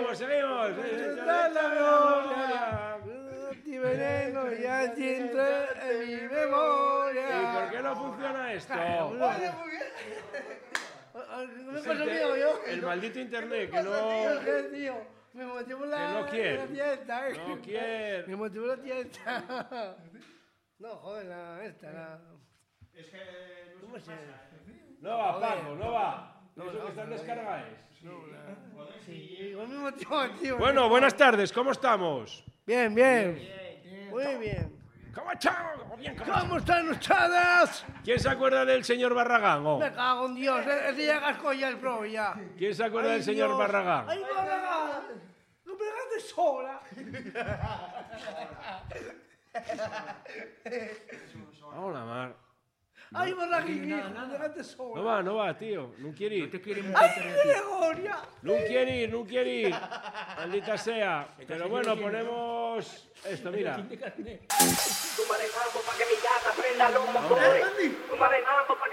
seguimos. Veneno ya entra en mi memoria. ¿Y por qué no funciona esto? Oye, muy bien. ¿Qué pasa, tío? Yo. El maldito internet que ¿Qué no... tío? Me motivó Que no quiere. la tienda. No quiere. Me motivó la tienda. No, joder, esta. Es que no se pasa. No va, Paco, no va. Eso que están descargados. Sí, igual me motivó, tío. Bueno, buenas tardes, ¿cómo estamos? Bien. Muy bien. ¿Cómo estamos? Bien, ¿Cómo están ustedes? ¿Quién se acuerda del señor Barragán? Oh? Me cago en Dios, ese ya cascó ya el pro, ya. ¿Quién se acuerda del señor Barragán? ¡Ay, Barragán! ¡No me dejaste sola! Hola, Mar. ¡Ay, Barragán! ¡No me dejaste sola! No va, tío. No quiere ir. ¡Ay, Gregoria! No quiere ir. Maldita sea. Pero bueno, ponemos esto, mira. Tú manejando pa' que mi gata prenda los motores. Tú manejando pa'